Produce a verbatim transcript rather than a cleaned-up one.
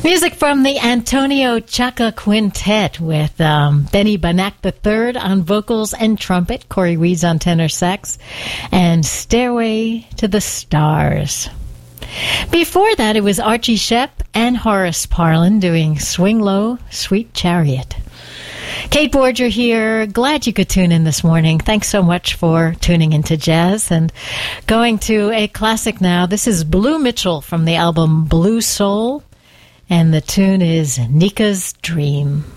Music from the Antonio Chaka Quintet with um, Benny Banach the third on vocals and trumpet, Corey Weeds on tenor sax, and Stairway to the Stars. Before that, it was Archie Shepp and Horace Parlan doing Swing Low, Sweet Chariot. Kate Borger here. Glad you could tune in this morning. Thanks so much for tuning into jazz. And going to a classic now. This is Blue Mitchell from the album Blue Soul. And the tune is Nika's Dream.